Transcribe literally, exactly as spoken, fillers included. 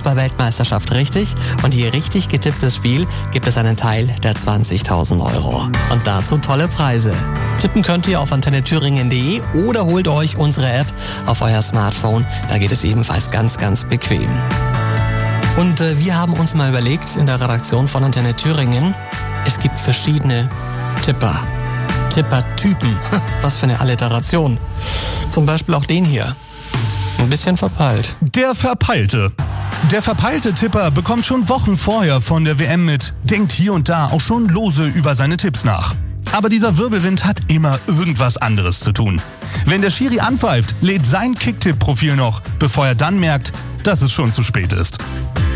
Fußball-Weltmeisterschaft richtig und je richtig getipptes Spiel gibt es einen Teil der zwanzigtausend Euro. Und dazu tolle Preise. Tippen könnt ihr auf antenne thüringen punkt de oder holt euch unsere App auf euer Smartphone. Da geht es ebenfalls ganz, ganz bequem. Und äh, wir haben uns mal überlegt in der Redaktion von Antenne Thüringen, es gibt verschiedene Tipper. Tippertypen. Was für eine Alliteration. Zum Beispiel auch den hier. Ein bisschen verpeilt. Der Verpeilte. Der verpeilte Tipper bekommt schon Wochen vorher von der W M mit, denkt hier und da auch schon lose über seine Tipps nach. Aber dieser Wirbelwind hat immer irgendwas anderes zu tun. Wenn der Schiri anpfeift, lädt sein Kicktipp-Profil noch, bevor er dann merkt, dass es schon zu spät ist.